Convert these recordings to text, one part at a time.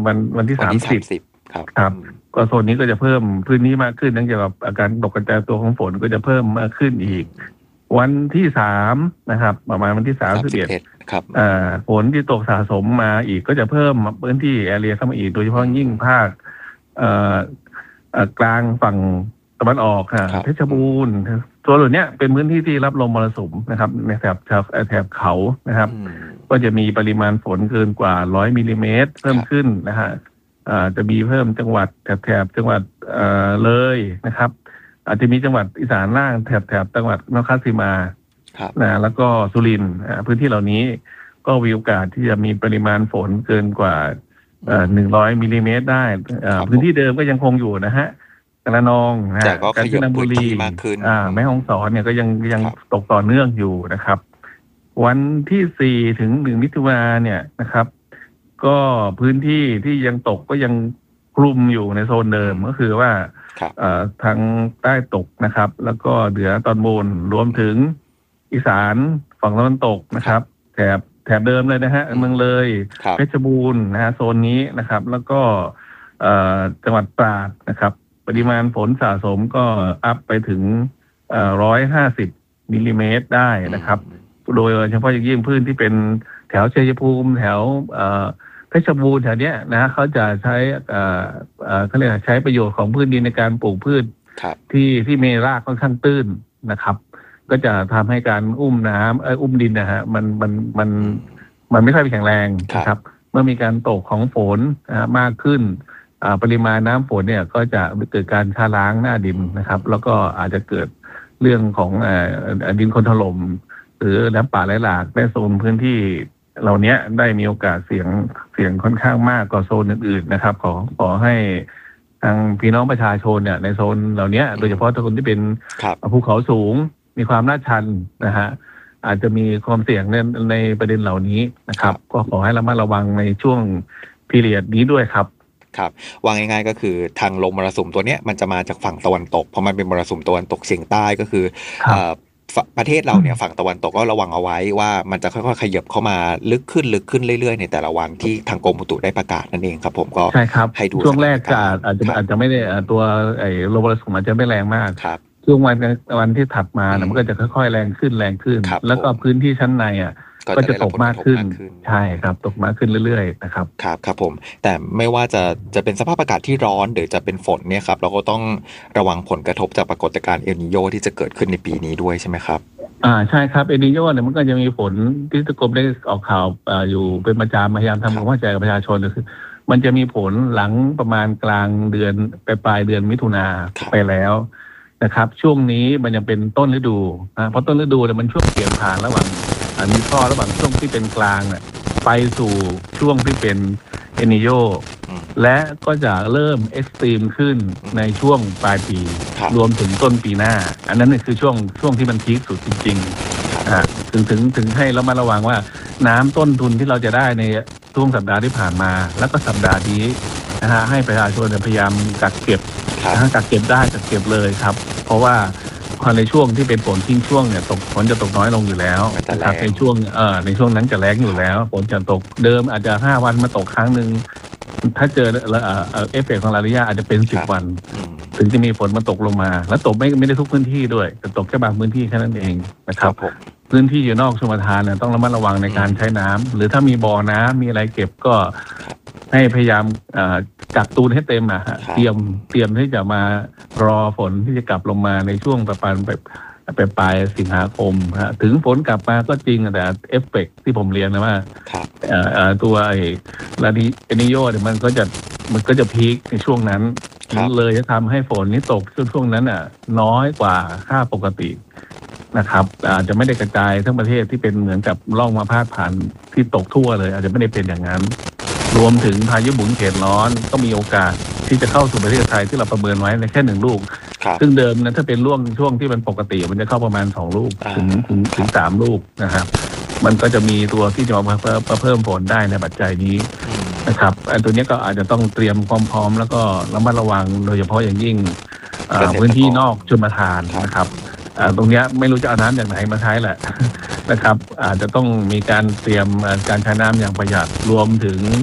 วันที่30 ครับครับก็โซนนี้ก็จะเพิ่มพื้นที่มากขึ้นเนื่องจากอาการตกกระจายตัวของฝนก็จะเพิ่มมากขึ้นอีกวันที่3นะครับประมาณวันที่31 ครับฝนที่ตกสะสมมาอีกก็จะเพิ่มพื้นที่แอเรียเข้ามาอีกโดยเฉพาะยิ่งภาคกลางฝั่งตะวันออกเพชรบูรณ์ตัวเหล่านี้เป็นพื้นที่ที่รับลมมรสุมนะครับในแถบเขานะครับก็จะมีปริมาณฝนเกินกว่า100มิลลิเมตรเพิ่มขึ้นนะฮะจะมีเพิ่มจังหวัดแถบจังหวัดเลยนะครับอาจจะมีจังหวัดอีสานล่างแถบจังหวัดนครราชสีมานะแล้วก็สุรินทร์พื้นที่เหล่านี้ก็มีโอกาสที่จะมีปริมาณฝนเกินกว่า100มิลลิเมตรได้พื้นที่เดิมก็ยังคงอยู่นะฮะระนองกาญจนบุรีมากขึ้นแม่ฮ่องสอนเนี่ยก็ยังตกต่อเนื่องอยู่นะครับวันที่4ถึง1มิถุนายนเนี่ยนะครับก็พื้นที่ที่ยังตกก็ยังคลุมอยู่ในโซนเดิมก็คือว่าทางใต้ตกนะครับแล้วก็เหนือตอนบนรวมถึงอีสานฝั่งตะวันตกนะครับแถบเดิมเลยนะฮะเมืองเลยเพชรบูรณ์นะฮะโซนนี้นะครับแล้วก็จังหวัดตราดนะครับปริมาณฝนสะสมก็อัพไปถึง150มิลลิเมตรได้นะครับโดยเฉพาะอย่างยิ่งพื้นที่เป็นแถวชัยภูมิแถวเพชรบูรณ์แถวเนี้ยนะเขาจะใช้เขาเรียกใช้ประโยชน์ของพื้นดินในการปลูกพืชที่มีรากค่อนข้างตื้นนะครับก็จะทำให้การอุ้มน้ำอุ้มดินนะฮะมันไม่ค่อยแข็งแรงนะครับเมื่อมีการตกของฝนมากขึ้นปริมาณน้ำฝนเนี่ยก็จะเกิดการชะล้างหน้าดินนะครับแล้วก็อาจจะเกิดเรื่องของดินโคลนถล่มหรือน้ำป่าไหลหลากในโซนพื้นที่เหล่านี้ได้มีโอกาสเสี่ยงค่อนข้างมากกว่าโซนอื่นๆนะครับขอให้ทางพี่น้องประชาชนเนี่ยในโซนเหล่านี้โดยเฉพาะคนที่เป็นภูเขาสูงมีความลาดชันนะฮะอาจจะมีความเสี่ยงในประเด็นเหล่านี้นะครับก็ขอให้ระมัดระวังในช่วงพีเรียดนี้ด้วยครับวางง่ายๆก็คือทางลมมรสุมตัวเนี้ยมันจะมาจากฝั่งตะวันตกเพราะมันเป็นมรสุมตะวันตกเฉียงใต้ก็คือประเทศเราเนี่ยฝั่งตะวันตกก็ระวังเอาไว้ว่ามันจะค่อยๆขยับเข้ามาลึกขึ้นเรื่อยๆในแต่ละวันที่ทางกรมอุตุได้ประกาศนั่นเองครับผมก็ใช่ครับให้ดูช่วงแรกอาจจะไม่ได้ตัวลมมรสุมอาจจะไม่แรงมากช่วงวันที่ถัดมามันก็จะค่อยๆแรงขึ้นแล้วก็พื้นที่ชั้นในก็จะตกมากขึ้นใช่ครับตกมากขึ้นเรื่อยๆนะครับครับผมแต่ไม่ว่าจะเป็นสภาพอากาศที่ร้อนหรือจะเป็นฝนเนี่ยครับเราก็ต้องระวังผลกระทบจากปรากฏการณ์เอลนีโญที่จะเกิดขึ้นในปีนี้ด้วยใช่ไหมครับใช่ครับเอลนีโญเนี่ยมันก็จะมีฝนที่กรมได้ออกข่าวอยู่เป็นประจำพยายามทำความเข้าใจกับประชาชนก็คือมันจะมีผลหลังประมาณกลางเดือนปลายเดือนมิถุนาไปแล้วนะครับช่วงนี้มันยังเป็นต้นฤดูเพราะต้นฤดูเนี่ยมันช่วงเปลี่ยนผ่านระหว่างมีข้อระหว่างช่วงที่เป็นกลางไปสู่ช่วงที่เป็นเอลนีโญและก็จะเริ่มเอ็กซ์ตรีมขึ้นในช่วงปลายปีรวมถึงต้นปีหน้าอันนั้นคือช่วงที่มันพีคสุดจริงๆถึงให้เรามาระวังว่าน้ำต้นทุนที่เราจะได้ในช่วงสัปดาห์ที่ผ่านมาแล้วก็สัปดาห์นี้นะฮะให้ประชาชนพยายามกักเก็บกักเก็บได้กักเก็บเลยครับเพราะว่าในช่วงที่เป็นฝนทิ้งช่วงเนี่ยฝนจะตกน้อยลงอยู่แล้วนะครับในช่วงนั้นจะแล้งอยู่แล้วฝนจะตกเดิมอาจจะ5วันมาตกครั้งนึงถ้าเจอเอฟเฟกต์ของลานิญาอาจจะเป็น10วันถึงจะมีฝนมาตกลงมาแล้วตกไม่ได้ทุกพื้นที่ด้วยแต่ตกแค่บางพื้นที่แค่นั้นเองนะครับพื้นที่อยู่นอกชลประทานเนี่ยต้องระมัดระวังในการใช้น้ำหรือถ้ามีบ่อน้ำมีอะไรเก็บก็ให้พยายามกักตูนให้เต็มเตรียมที่จะมารอฝนที่จะกลับลงมาในช่วงประมาณปลายสิงหาคมถึงฝนกลับมาก็จริงแต่เอฟเฟกต์ที่ผมเรียนนะว่าตัวลานิโญเนี่ยมันก็จะพีคในช่วงนั้นเลยจะทำให้ฝนนี้ตกช่วงนั้นน้อยกว่าค่าปกตินะครับอาจจะไม่ได้กระจายทั้งประเทศที่เป็นเหมือนกับล่องมาพาดผ่านที่ตกทั่วเลยอาจจะไม่ได้เป็นอย่างนั้นรวมถึงพายุหมุนเขตร้อนก็มีโอกาสที่จะเข้าสู่ประเทศไทยที่เราประเมินไว้ในแค่1ลูกซึ่งเดิมนะถ้าเป็นช่วงที่มันปกติมันจะเข้าประมาณ2ลูกถึง3ลูกนะครับมันก็จะมีตัวที่จะมาเพิ่มฝนได้ในปัจจัยนี้นะครับตัวนี้ก็อาจจะต้องเตรียมความพร้อมแล้วก็ระมัดระวังโดยเฉพาะอย่างยิ่งพื้นที่นอกชลประทานนะครับตรงนี้ไม่รู้จะเอาน้ำจากไหนมาใช้แหละนะครับอาจจะต้องมีการเตรียมการใช้น้ำอย่างประหยัดรวมถึง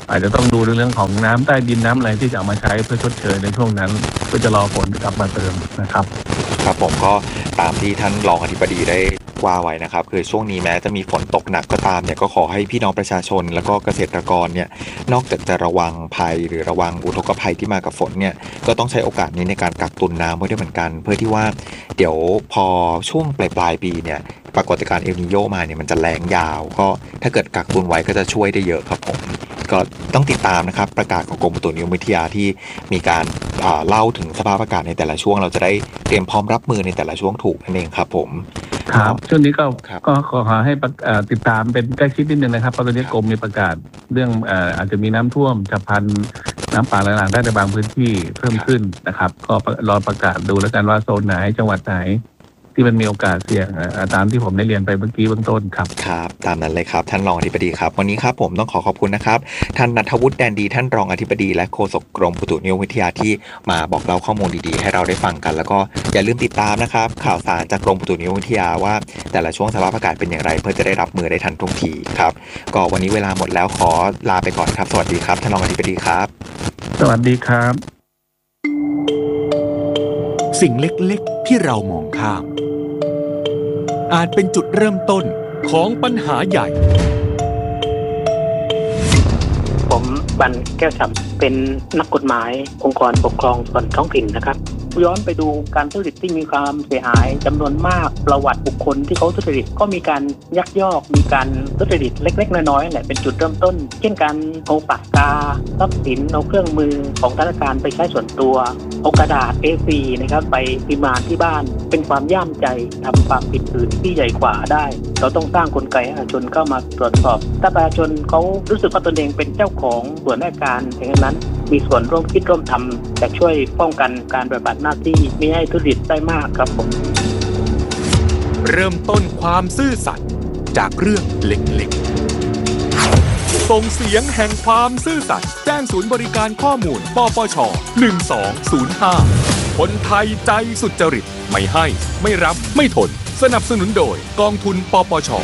อาจจะต้องดูในเรื่องของน้ำใต้ดินน้ำอะไรที่จะเอามาใช้เพื่อชดเชยในช่วงนั้นเพื่อจะรอฝนกลับมาเติมนะครับครับผมก็ตามที่ท่านรองอธิบดีได้ว่าไว้นะครับคือช่วงนี้แม้จะมีฝนตกหนักก็ตามเนี่ยก็ขอให้พี่น้องประชาชนแล้วก็เกษตรกรเนี่ยนอกจากจะระวังภัยหรือระวังอุทกภัยที่มากับฝนเนี่ยก็ต้องใช้โอกาสนี้ในการกักตุนน้ำไว้ด้วยเหมือนกันเพื่อที่ว่าเดี๋ยวพอช่วงปลายปีเนี่ยปรากฏการณ์เอลนีโญมาเนี่ยมันจะแรงยาวก็ถ้าเกิดกักตุนไว้ก็จะช่วยได้เยอะครับผมก็ต้องติดตามนะครับประกาศของกรมอุตุนิยมวิทยาที่มีการเล่าถึงสภาพอากาศในแต่ละช่วงเราจะได้เตรียมพร้อมรับมือในแต่ละช่วงถูกนั่นเองครับผมครับช่วงนี้ก็ขอให้ติดตามเป็นใกล้ชิดนิดนึงนะครับเพราะตอนนี้กรมมีประกาศเรื่องอาจจะมีน้ำท่วมฉับพลันน้ำป่าไหลหลากได้ในบางพื้นที่เพิ่มขึ้นนะครับก็รอประกาศดูแล้วกันว่าโซนไหนจังหวัดไหนที่มันมีโอกาสเสี่ยงตามที่ผมได้เรียนไปเมื่อกี้เบื้องต้นครับครับตามนั้นเลยครับท่านรองอธิบดีครับวันนี้ครับผมต้องขอบคุณนะครับท่านณัฐวุฒิแดนดีท่านรองอธิบดีและโฆษกกรมอุตุนิยมวิทยาที่มาบอกเล่าข้อมูลดีๆให้เราได้ฟังกันแล้วก็อย่าลืมติดตามนะครับข่าวสารจากกรมอุตุนิยมวิทยาว่าแต่ละช่วงสภาพอากาศเป็นอย่างไรเพื่อจะได้รับมือได้ทันท่วงทีครับก็วันนี้เวลาหมดแล้วขอลาไปก่อนครับสวัสดีครับท่านรองอธิบดีครับสวัสดีครับสิ่งเล็กๆที่เรามองข้ามอาจเป็นจุดเริ่มต้นของปัญหาใหญ่ผมบันแก้วฉ่ำเป็นนักกฎหมายองค์กรปกครองส่วนท้องถิ่นนะครับย้อนไปดูการทุจริตที่มีความเสียหายจำนวนมากประวัติบุคคลที่เขาทุจริตก็มีการยักยอกมีการทุจริตเล็กๆน้อยๆแหละเป็นจุดเริ่มต้นเช่นการเอาปากกาทรัพย์สินเอาเครื่องมือของธนาคารไปใช้ส่วนตัวเอากระดาษ A4 นะครับไปพิมพ์มาที่บ้านเป็นความย่ามใจทำความผิดอื่นที่ใหญ่กว่าได้เราต้องสร้างกลไกให้ประชาชนเข้ามาตรวจสอบถ้าประชาชนเขารู้สึกว่าตนเองเป็นเจ้าของส่วนราชการอย่างนั้นมีส่วนร่วมคิดร่วมทำจะช่วยป้องกันการปฏิบัติหน้าที่ไม่ให้ทุจริตได้มากครับผมเริ่มต้นความซื่อสัตย์จากเรื่องเล็กๆส่งเสียงแห่งความซื่อสัตย์แจ้งศูนย์บริการข้อมูลปปช1205คนไทยใจสุจริตไม่ให้ไม่รับไม่ทนสนับสนุนโดยกองทุนปปช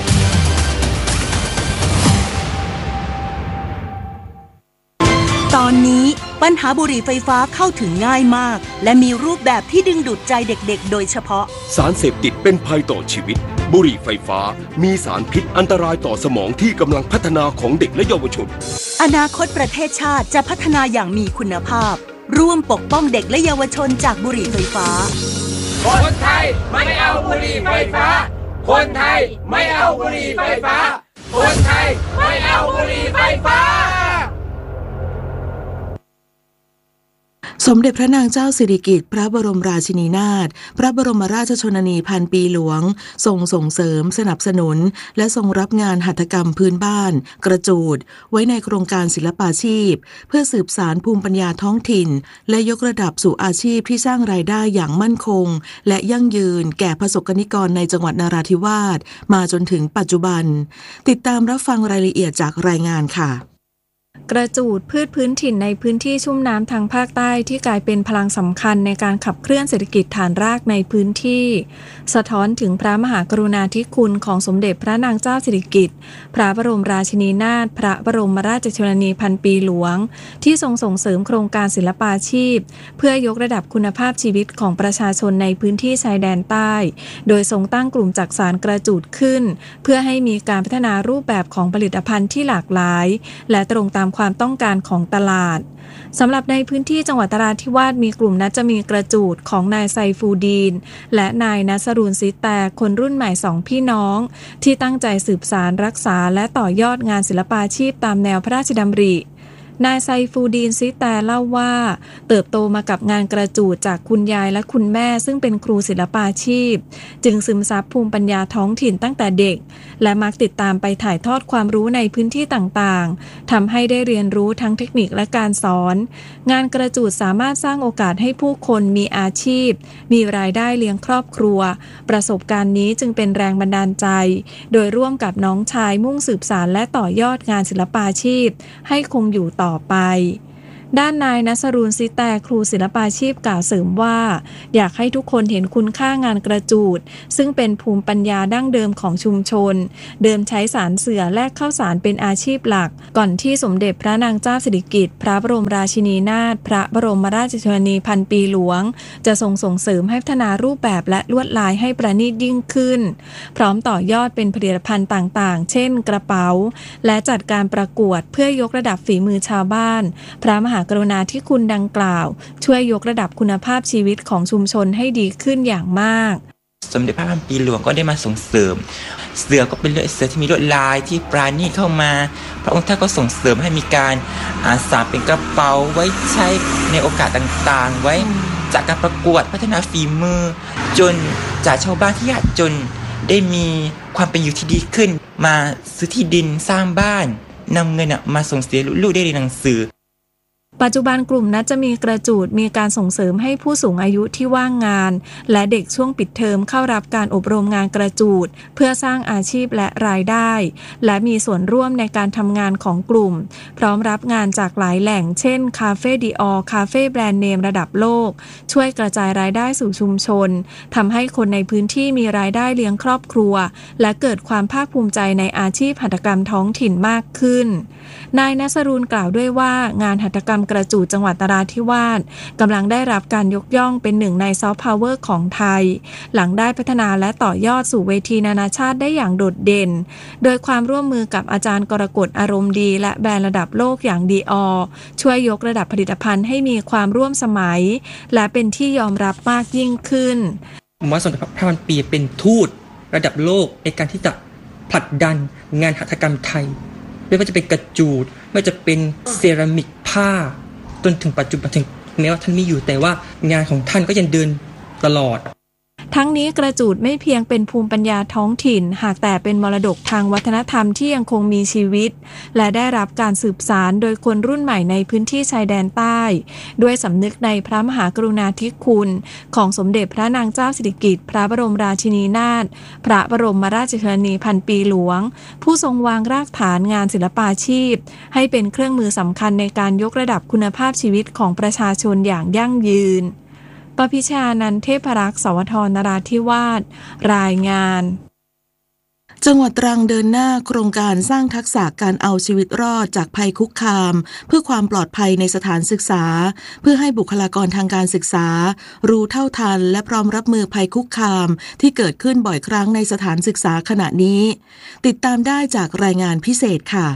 ตอนนี้ปัญหาบุหรี่ไฟฟ้าเข้าถึงง่ายมากและมีรูปแบบที่ดึงดูดใจเด็กๆโดยเฉพาะสารเสพติดเป็นภัยต่อชีวิตบุหรี่ไฟฟ้ามีสารพิษอันตรายต่อสมองที่กำลังพัฒนาของเด็กและเยาวชนอนาคตประเทศชาติจะพัฒนาอย่างมีคุณภาพร่วมปกป้องเด็กและเยาวชนจากบุหรี่ไฟฟ้าคนไทยไม่เอาบุหรี่ไฟฟ้าคนไทยไม่เอาบุหรี่ไฟฟ้าคนไทยไม่เอาบุหรี่ไฟฟ้าสมเด็จพระนางเจ้าสิริกิติ์พระบรมราชินีนาถพระบรมราชชนนีพันปีหลวงทรงส่งเสริมสนับสนุนและทรงรับงานหัตถกรรมพื้นบ้านกระจูดไว้ในโครงการศิลปาชีพเพื่อสืบสานภูมิปัญญาท้องถิ่นและยกระดับสู่อาชีพที่สร้างรายได้อย่างมั่นคงและยั่งยืนแก่ประสบกนิกรในจังหวัดนราธิวาสมาจนถึงปัจจุบันติดตามรับฟังรายละเอียดจากรายงานค่ะกระจูดพืชพื้นถิ่นในพื้นที่ชุ่มน้ำทางภาคใต้ที่กลายเป็นพลังสำคัญในการขับเคลื่อนเศรษฐกิจฐานรากในพื้นที่สะท้อนถึงพระมหากรุณาธิคุณของสมเด็จพระนางเจ้าสิริกิติ์พระบรมราชินีนาถพระบรมราชชนนีพันปีหลวงที่ทรงส่งเสริมโครงการศิลปาชีพเพื่อยกระดับคุณภาพชีวิตของประชาชนในพื้นที่ชายแดนใต้โดยทรงตั้งกลุ่มจักสานกระจูดขึ้นเพื่อให้มีการพัฒนารูปแบบของผลิตภัณฑ์ที่หลากหลายและตรงตามความต้องการของตลาดสำหรับในพื้นที่จังหวัดนราธิวาสมีกลุ่มนัจมีกระจูดของนายไซฟูดีนและนายนัสรูนซิแตคนรุ่นใหม่2พี่น้องที่ตั้งใจสืบสานรักษาและต่อยอดงานศิลปาชีพตามแนวพระราชดำรินายไซฟูดีนซิแตเล่าว่าเติบโตมากับงานกระจูดจากคุณยายและคุณแม่ซึ่งเป็นครูศิลปาชีพจึงซึมซับภูมิปัญญาท้องถิ่นตั้งแต่เด็กและมักติดตามไปถ่ายทอดความรู้ในพื้นที่ต่างๆทำให้ได้เรียนรู้ทั้งเทคนิคและการสอนงานกระจูดสามารถสร้างโอกาสให้ผู้คนมีอาชีพมีรายได้เลี้ยงครอบครัวประสบการณ์นี้จึงเป็นแรงบันดาลใจโดยร่วมกับน้องชายมุ่งสืบสานและต่อยอดงานศิลปาชีพให้คงอยู่ต่อไปด้านนายณัสรูนซิแต่ครูศิลปาชีพกล่าวเสริมว่าอยากให้ทุกคนเห็นคุณค่างานกระจูดซึ่งเป็นภูมิปัญญาดั้งเดิมของชุมชนเดิมใช้สารเสื่อแลกข้าวสารเป็นอาชีพหลักก่อนที่สมเด็จพระนางเจ้าสิริกิติ์พระบรมราชินีนาถพระบรมราชชนนีพันปีหลวงจะส่งเสริมให้พัฒนารูปแบบและลวดลายให้ประณีตยิ่งขึ้นพร้อมต่อยอดเป็นผลิตภัณฑ์ต่างๆเช่นกระเป๋าและจัดการประกวดเพื่อยกระดับฝีมือชาวบ้านพระมหากรุณาธิคุณดังกล่าวช่วยยกระดับคุณภาพชีวิตของชุมชนให้ดีขึ้นอย่างมากสมเด็จพระพันปีหลวงก็ได้มาส่งเสริมเสือก็เป็นเสือที่มีลวดลายที่ปราณีตเข้ามาพระองค์ท่านก็ส่งเสริมให้มีการสานเป็นกระเป๋าไว้ใช้ในโอกาสต่างๆไว้จากการประกวดพัฒนาฝีมือจนจากชาวบ้านที่ยากจนได้มีความเป็นอยู่ที่ดีขึ้นมาซื้อที่ดินสร้างบ้านนำเงินมาส่งเสียลูกได้เรียนหนังสือปัจจุบันกลุ่มนัดจะมีกระจูดมีการส่งเสริมให้ผู้สูงอายุที่ว่างงานและเด็กช่วงปิดเทอมเข้ารับการอบรมงานกระจูดเพื่อสร้างอาชีพและรายได้และมีส่วนร่วมในการทำงานของกลุ่มพร้อมรับงานจากหลายแหล่งเช่นคาเฟ่ดิออคาเฟ่แบรนด์เนมระดับโลกช่วยกระจายรายได้สู่ชุมชนทำให้คนในพื้นที่มีรายได้เลี้ยงครอบครัวและเกิดความภาคภูมิใจในอาชีพหัตถกรรมท้องถิ่นมากขึ้นนายณัสรูนกล่าวด้วยว่างานหัตถกรรมกระจูดจังหวัดนราธิวาสกำลังได้รับการยกย่องเป็นหนึ่งในซอฟต์พาวเวอร์ของไทยหลังได้พัฒนาและต่อยอดสู่เวทีนานาชาติได้อย่างโดดเด่นโดยความร่วมมือกับอาจารย์กรกฎอารมณ์ดีและแบรนด์ระดับโลกอย่างดีออช่วยยกระดับผลิตภัณฑ์ให้มีความร่วมสมัยและเป็นที่ยอมรับมากยิ่งขึ้นผมว่าสมเด็จพระพันปีเป็นทูตระดับโลกในการที่จะผลักดันงานหัตถกรรมไทยไม่ว่าจะเป็นกระจูดไม่ว่าจะเป็นเซรามิกผ้าจนถึงปัจจุบันถึงแม้ว่าท่านไม่อยู่แต่ว่างานของท่านก็ยังเดินตลอดทั้งนี้กระจูดไม่เพียงเป็นภูมิปัญญาท้องถิ่นหากแต่เป็นมรดกทางวัฒนธรรมที่ยังคงมีชีวิตและได้รับการสืบสานโดยคนรุ่นใหม่ในพื้นที่ชายแดนใต้ด้วยสำนึกในพระมหากรุณาธิคุณของสมเด็จพระนางเจ้าสิริกิติ์พระบรมราชินีนาถพระบรมราชชนนีพันปีหลวงผู้ทรงวางรากฐานงานศิลปาชีพให้เป็นเครื่องมือสำคัญในการยกระดับคุณภาพชีวิตของประชาชนอย่างยั่งยืนปพิชานันท์เทพรักษ์สวทรนราธิวาสรายงานจังหวัดตรังเดินหน้าโครงการสร้างทักษะการเอาชีวิตรอดจากภัยคุกคามเพื่อความปลอดภัยในสถานศึกษาเพื่อให้บุคลากรทางการศึกษารู้เท่าทันและพร้อมรับมือภัยคุกคามที่เกิดขึ้นบ่อยครั้งในสถานศึกษาขณะนี้ติดตามได้จากรายงานพิเศษค่ะ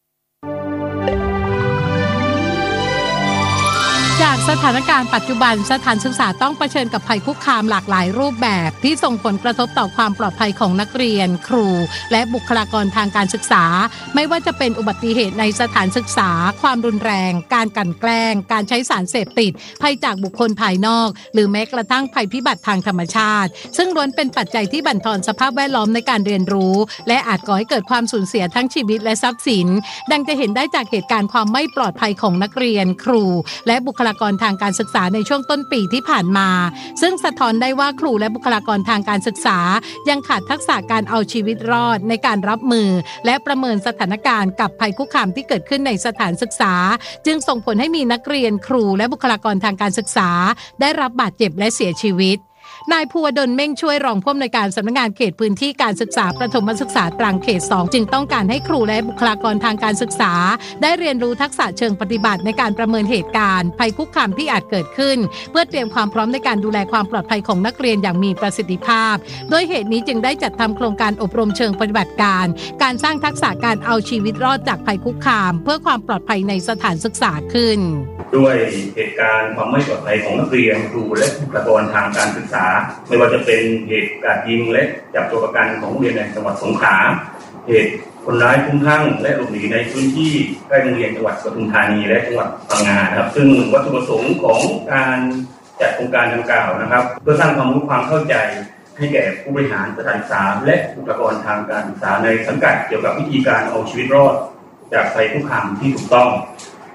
จากสถานการณ์ปัจจุบันสถานศึกษาต้องเผชิญกับภัยคุกคามหลากหลายรูปแบบที่ส่งผลกระทบต่อความปลอดภัยของนักเรียนครูและบุคลากรทางการศึกษาไม่ว่าจะเป็นอุบัติเหตุในสถานศึกษาความรุนแรงการกลั่นแกล้งการใช้สารเสพติดภัยจากบุคคลภายนอกหรือแม้กระทั่งภัยพิบัติทางธรรมชาติซึ่งล้วนเป็นปัจจัยที่บั่นทอนสภาพแวดล้อมในการเรียนรู้และอาจก่อให้เกิดความสูญเสียทั้งชีวิตและทรัพย์สินดังจะเห็นได้จากเหตุการณ์ความไม่ปลอดภัยของนักเรียนครูและบุคลากรทางการศึกษาในช่วงต้นปีที่ผ่านมาซึ่งสะท้อนได้ว่าครูและบุคลากรทางการศึกษายังขาดทักษะการเอาชีวิตรอดในการรับมือและประเมินสถานการณ์กับภัยคุกคามที่เกิดขึ้นในสถานศึกษาจึงส่งผลให้มีนักเรียนครูและบุคลากรทางการศึกษาได้รับบาดเจ็บและเสียชีวิตนายภูวดลเม่งช่วยรองผู้อำนวยการสำนักงานเขตพื้นที่การศึกษาประถมศึกษาตรังเขต 2จึงต้องการให้ครูและบุคลากรทางการศึกษาได้เรียนรู้ทักษะเชิงปฏิบัติในการประเมินเหตุการณ์ภัยคุกคามที่อาจเกิดขึ้นเพื่อเตรียมความพร้อมในการดูแลความปลอดภัยของนักเรียนอย่างมีประสิทธิภาพด้วยเหตุนี้จึงได้จัดทำโครงการอบรมเชิงปฏิบัติการการสร้างทักษะการเอาชีวิตรอดจากภัยคุกคามเพื่อความปลอดภัยในสถานศึกษาขึ้นด้วยเหตุการณ์ความไม่ปลอดภัยของนักเรียนครูและบุคลากรทางการศึกษาไม่ว่าจะเป็นเหตุการณ์ยิงและจับตัวประกันของโรงเรียนในจังหวัดสงขลาเหตุคนร้ายคลุ้มคลั่งและหลบหนีในพื้นที่ใกล้โรงเรียนจังหวัดปทุมธานีและจังหวัดพังงาครับซึ่งวัตถุประสงค์ของการจัดโครงการดังกล่าวนะครับเพื่อสร้างความรู้ความเข้าใจให้แก่ผู้บริหารสถานศึกษาและบุคลากรทางการศึกษาในสังกัดเกี่ยวกับวิธีการเอาชีวิตรอดจากภัยคุกคามที่ถูกต้อง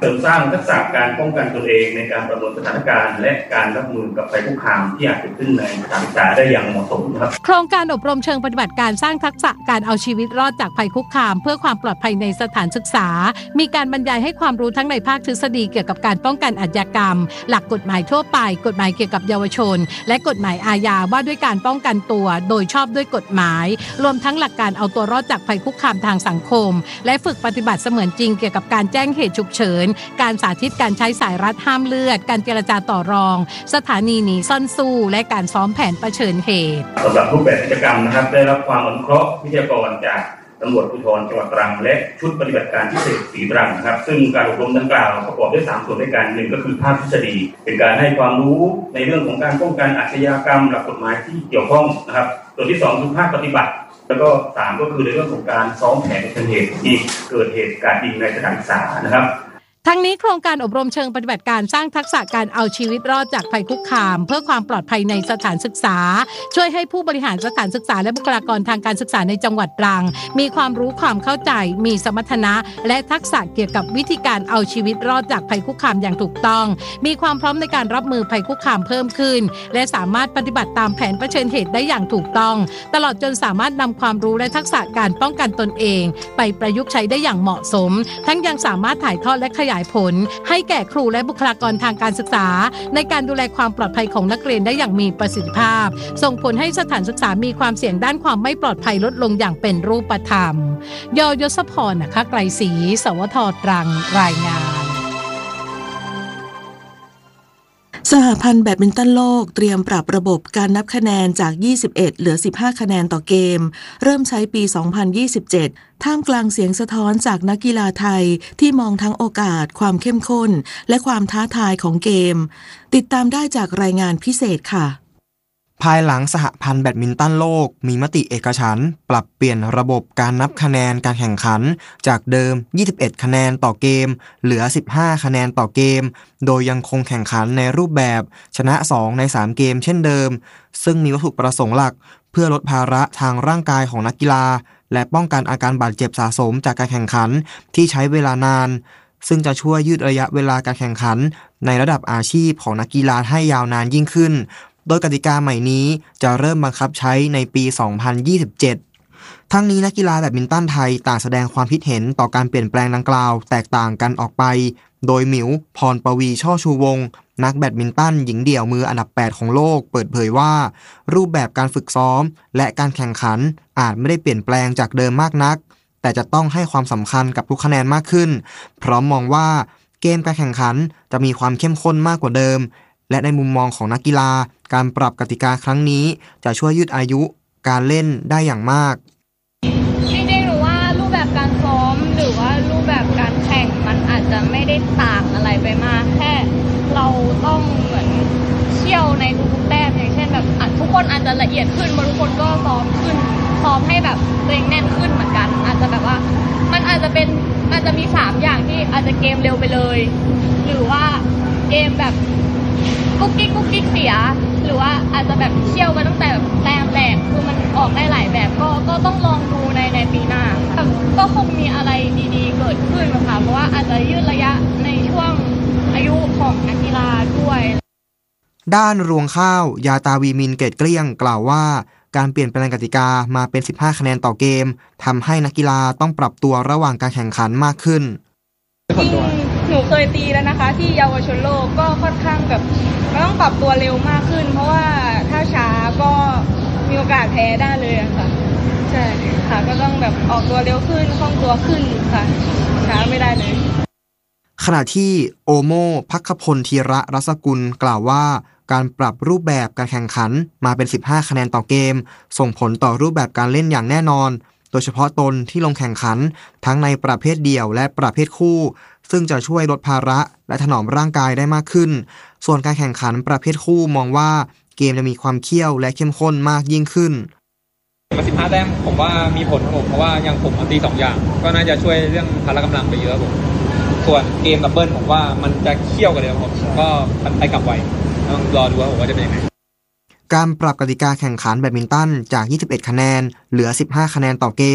เสริมสร้างทักษะการป้องกันตนเองในการประเมินสถานการณ์และการรับมือกับภัยคุกคามที่อาจเกิดขึ้นในสถานศึกษาได้อย่างเหมาะสมครับโครงการอบรมเชิงปฏิบัติการสร้างทักษะการเอาชีวิตรอดจากภัยคุกคามเพื่อความปลอดภัยในสถานศึกษามีการบรรยายให้ความรู้ทั้งในภาคทฤษฎีเกี่ยวกับการป้องกันอาชญากรรมหลักกฎหมายทั่วไปกฎหมายเกี่ยวกับเยาวชนและกฎหมายอาญาว่าด้วยการป้องกันตัวโดยชอบด้วยกฎหมายรวมทั้งหลักการเอาตัวรอดจากภัยคุกคามทางสังคมและฝึกปฏิบัติเสมือนจริงเกี่ยวกับการแจ้งเหตุฉุกเฉินการสาธิตการใช้สายรัดห้ามเลือดการเจรจาต่อรองสถานีหนีซ่อนสู้และการซ้อมแผนเผชิญเหตุสำหรับรูปแบบกิจกรรมนะครับได้รับความอนุเคราะห์วิทยากรจากตำรวจภูธรจังหวัดตรังและชุดปฏิบัติการพิเศษศรีตรังนะครับซึ่งการอบรมดังกล่าวประกอบด้วย3ส่วนด้วยกัน1ก็คือภาคทฤษฎีเป็นการให้ความรู้ในเรื่องของการป้องกันอาชญากรรมหลักกฎหมายที่เกี่ยวข้องนะครับส่วนที่2คือภาคปฏิบัติแล้วก็3ก็คือในเรื่องของการซ้อมแผนเผชิญเหตุที่เกิดเหตุการณ์ยิงในสถานศึกษานะครับทั้งนี้โครงการอบรมเชิงปฏิบัติการสร้างทักษะการเอาชีวิตรอดจากภัยคุกคามเพื่อความปลอดภัยในสถานศึกษาช่วยให้ผู้บริหารสถานศึกษาและบุคลากรทางการศึกษาในจังหวัดตรังมีความรู้ความเข้าใจมีสมรรถนะและทักษะเกี่ยวกับวิธีการเอาชีวิตรอดจากภัยคุกคามอย่างถูกต้องมีความพร้อมในการรับมือภัยคุกคามเพิ่มขึ้นและสามารถปฏิบัติตามแผนเผชิญเหตุได้อย่างถูกต้องตลอดจนสามารถนำความรู้และทักษะการป้องกันตนเองไปประยุกต์ใช้ได้อย่างเหมาะสมทั้งยังสามารถถ่ายทอดและขยายผลให้แก่ครูและบุคลากรทางการศึกษาในการดูแลความปลอดภัยของนักเรียนได้อย่างมีประสิทธิภาพส่งผลให้สถานศึกษามีความเสี่ยงด้านความไม่ปลอดภัยลดลงอย่างเป็นรูปธรรมยศพร นะคะไกรศรีสวท.ตรังรายงานสหพันธ์แบดมินตันโลกเตรียมปรับระบบการนับคะแนนจาก21เหลือ15คะแนนต่อเกมเริ่มใช้ปี 2027 ท่ามกลางเสียงสะท้อนจากนักกีฬาไทยที่มองทั้งโอกาสความเข้มข้นและความท้าทายของเกมติดตามได้จากรายงานพิเศษค่ะภายหลังสหพันธ์แบดมินตันโลกมีมติเอกฉันท์ปรับเปลี่ยนระบบการนับคะแนนการแข่งขันจากเดิม21คะแนนต่อเกมเหลือ15คะแนนต่อเกมโดยยังคงแข่งขันในรูปแบบชนะ2ใน3เกมเช่นเดิมซึ่งมีวัตถุประสงค์หลักเพื่อลดภาระทางร่างกายของนักกีฬาและป้องกันอาการบาดเจ็บสะสมจากการแข่งขันที่ใช้เวลานานซึ่งจะช่วยยืดระยะเวลาการแข่งขันในระดับอาชีพของนักกีฬาให้ยาวนานยิ่งขึ้นโดยกติกาใหม่นี้จะเริ่มบังคับใช้ในปี 2027 ทั้งนี้นักกีฬาแบดมินตันไทยต่างแสดงความคิดเห็นต่อการเปลี่ยนแปลงดังกล่าวแตกต่างกันออกไปโดยหมิวพรปวีช่อชูวงศ์นักแบดมินตันหญิงเดี่ยวมืออันดับ8ของโลกเปิดเผยว่ารูปแบบการฝึกซ้อมและการแข่งขันอาจไม่ได้เปลี่ยนแปลงจากเดิมมากนักแต่จะต้องให้ความสำคัญกับทุกคะแนนมากขึ้นพร้อมมองว่าเกมการแข่งขันจะมีความเข้มข้นมากกว่าเดิมและในมุมมองของนักกีฬาการปรับกติกาครั้งนี้จะช่วยยืดอายุการเล่นได้อย่างมากจริงๆหรือว่ารูปแบบการซ้อมหรือว่ารูปแบบการแข่งมันอาจจะไม่ได้ต่างอะไรไปมากแค่เราต้องเหมือนเชี่ยวในทุกๆแต้มอย่างเช่นแบบทุกคนอาจจะละเอียดขึ้นบางทุกคนก็ซ้อมขึ้นซ้อมให้แบบตัวเองแน่นขึ้นเหมือนกันอาจจะแบบว่ามันอาจจะมี3อย่างที่อาจจะเกมเร็วไปเลยหรือว่าเกมแบบกุ๊กกิ๊กเสียหรือว่าอาจจะแบบเชี่ยวมาตั้งแต่แบบแต้มแรกคือมันออกได้หลายแบบก็ต้องลองดูในปีหน้าก็คงมีอะไรดีๆเกิดขึ้นนะคะเพราะว่าอาจจะยืดระยะในช่วงอายุของนักกีฬาด้วยด้านรวงข้าวยาตาวีมินเกตเกลี้ยงกล่าวว่าการเปลี่ยนแปลงกติกามาเป็น15คะแนนต่อเกมทำให้นักกีฬาต้องปรับตัวระหว่างการแข่งขันมากขึ้นหนูเคยตีแล้วนะคะที่เยาวชนโลกก็ค่อนข้างแบบต้องปรับตัวเร็วมากขึ้นเพราะว่าถ้าช้าก็มีโอกาสแพ้ได้เลยค่ะใช่ค่ะก็ต้องแบบออกตัวเร็วขึ้นคล่องตัวขึ้นค่ะช้าไม่ได้เลยขณะที่โอโมภัคพลธีระรัศกุลกล่าวว่าการปรับรูปแบบการแข่งขันมาเป็น15คะแนนต่อเกมส่งผลต่อรูปแบบการเล่นอย่างแน่นอนโดยเฉพาะตนที่ลงแข่งขันทั้งในประเภทเดี่ยวและประเภทคู่ซึ่งจะช่วยลดภาระและถนอมร่างกายได้มากขึ้นส่วนการแข่งขันประเภทคู่มองว่าเกมจะมีความเขี้ยวและเข้มข้นมากยิ่งขึ้น 15แต้มผมว่ามีผลครับผมเพราะว่าอย่างผมตี2อย่างก็น่าจะช่วยเรื่องพละกำลังไปเยอะผมส่วนเกมดับเบิลผมว่ามันจะเขี้ยวกันเลยผมก็ไปกลับไวต้องรอดูว่าผมว่าจะเป็นยังไงการปรับกติกาแข่งขันแบดมินตันจาก21คะแนนเหลือ15คะแนนต่อเกม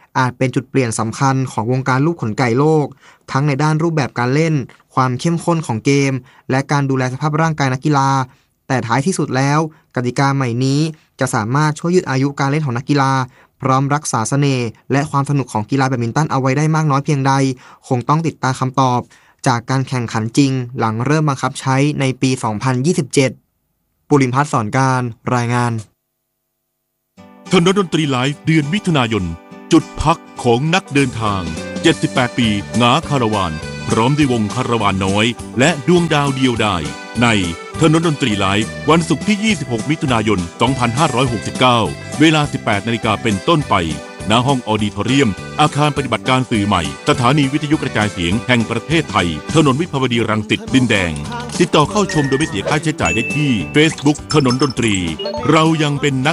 อาจเป็นจุดเปลี่ยนสำคัญของวงการลูกขนไก่โลกทั้งในด้านรูปแบบการเล่นความเข้มข้นของเกมและการดูแลสภาพร่างกายนักกีฬาแต่ท้ายที่สุดแล้วกติกาใหม่นี้จะสามารถช่วยยืดอายุการเล่นของนักกีฬาพร้อมรักษาเสน่ห์และความสนุกของกีฬาแบดมินตันเอาไว้ได้มากน้อยเพียงใดคงต้องติดตามคำตอบจากการแข่งขันจริงหลังเริ่มบังคับใช้ในปี 2027 ปุริมพัฒน์สอนการรายงานถนนดนตรีไลฟ์เดือนมิถุนายนจุดพักของนักเดินทาง78ปีงาคาราวานพร้อมด้วยวงคาราวานน้อยและดวงดาวเดียวดายในถนนดนตรีไลฟ์วันศุกร์ที่ 26 มิถุนายน 2569 เวลา 18 นาฬิกาเป็นต้นไปณห้องออดิทอเรียมอาคารปฏิบัติการสื่อใหม่สถานีวิทยุกระจายเสียงแห่งประเทศไทยถนนวิภาวดีรังสิตดินแดงติดต่อเข้าชมโดยไม่เสียค่าใช้จ่ายได้ที่ Facebook ถนนดนตรีเรายังเป็นนัก